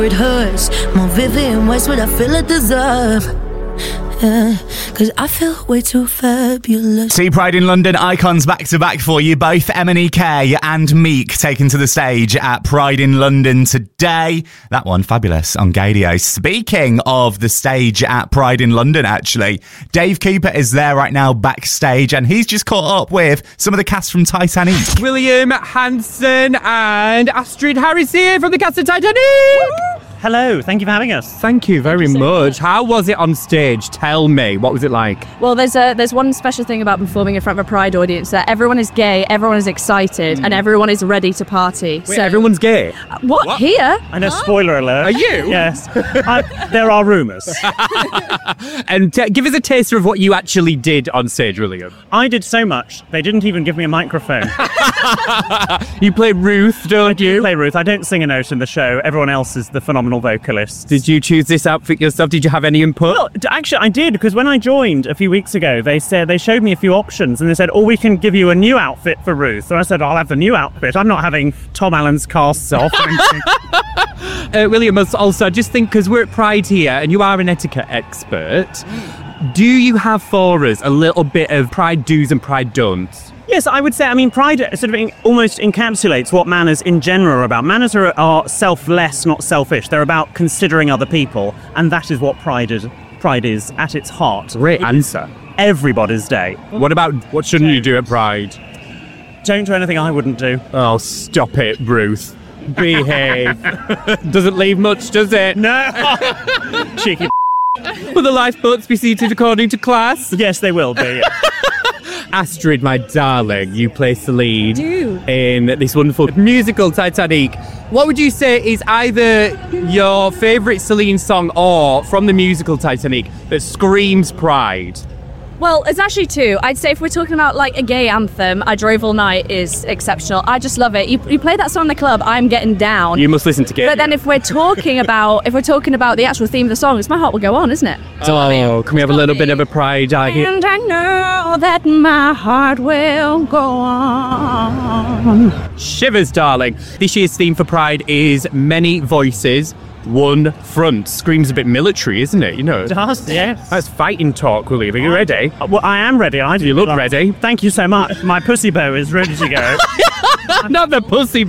It hurts more vivid in ways what I feel I deserve. Yeah, cause I feel way too fabulous. See Pride in London icons back to back for you. Both MNEK and Meek taken to the stage at Pride in London today. That one fabulous on Gadio. Speaking of the stage at Pride in London, actually, Dave Cooper is there right now backstage, and he's just caught up with some of the cast from Titanic. William Hanson and Astrid Harris here from the cast of Titanic. Hello, thank you for having us. Thank you very much. How was it on stage? Tell me, what was it like? Well, there's one special thing about performing in front of a Pride audience, that everyone is gay, everyone is excited, and everyone is ready to party. Wait, everyone's gay? What? Here? I know, spoiler alert. Are you? Yes. There are rumours. And give us a taster of what you actually did on stage, William. I did so much, they didn't even give me a microphone. You play Ruth, don't you? I play Ruth. I don't sing a note in the show. Everyone else is the phenomenal vocalist. Did you choose this outfit yourself? Did you have any input? Well, actually, I did, because when I joined a few weeks ago, they showed me a few options, and they said, we can give you a new outfit for Ruth. So I said, I'll have the new outfit. I'm not having Tom Allen's casts off or anything. William, also, I just think, because we're at Pride here, and you are an etiquette expert, do you have for us a little bit of Pride do's and Pride don'ts? Yes, I would say, Pride sort of almost encapsulates what manners in general are about. Manners are selfless, not selfish. They're about considering other people, and that is what Pride is at its heart. Great answer. Everybody's day. What shouldn't you do at Pride? Don't do anything I wouldn't do. Oh, stop it, Ruth. Behave. Doesn't leave much, does it? No. Cheeky. Will the lifeboats be seated according to class? Yes, they will be. Astrid, my darling, you place the lead in this wonderful musical Titanic. What would you say is either your favourite Celine song or from the musical Titanic that screams Pride? Well, it's actually two. I'd say if we're talking about like a gay anthem, I Drove All Night is exceptional. I just love it. You play that song in the club, I'm getting down. You must listen to Gadio. But then if we're talking about the actual theme of the song, it's My Heart Will Go On, isn't it? Oh, can we have a little bit of a Pride? And I know that my heart will go on. Shivers, darling. This year's theme for Pride is Many Voices, One Front. Screams a bit military, isn't it? You know. It does, yes. That's fighting talk, William. Are you ready? Well, I am ready. You look ready. Thank you so much. My pussy bow is ready to go. Not the pussy